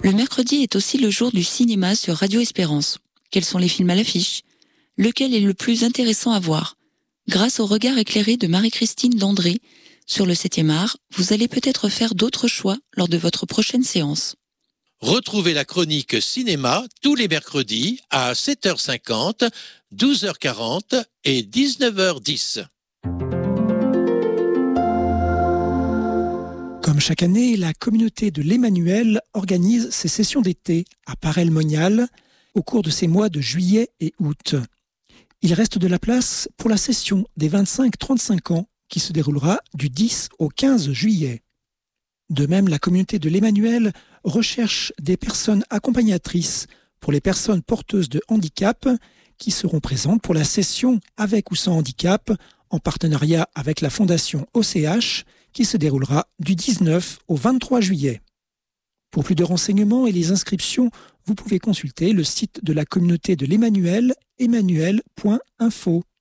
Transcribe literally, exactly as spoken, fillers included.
Le mercredi est aussi le jour du cinéma sur Radio Espérance. Quels sont les films à l'affiche ? Lequel est le plus intéressant à voir ? Grâce au regard éclairé de Marie-Christine Landré sur le septième art, vous allez peut-être faire d'autres choix lors de votre prochaine séance. Retrouvez la chronique cinéma tous les mercredis à sept heures cinquante, douze heures quarante et dix-neuf heures dix. Comme chaque année, la communauté de l'Emmanuel organise ses sessions d'été à Paray-le-Monial au cours de ces mois de juillet et août. Il reste de la place pour la session des vingt-cinq trente-cinq ans qui se déroulera du dix au quinze juillet. De même, la communauté de l'Emmanuel recherche des personnes accompagnatrices pour les personnes porteuses de handicap qui seront présentes pour la session avec ou sans handicap en partenariat avec la Fondation O C H qui se déroulera du dix-neuf au vingt-trois juillet. Pour plus de renseignements et les inscriptions, vous pouvez consulter le site de la communauté de l'Emmanuel, emmanuel point info.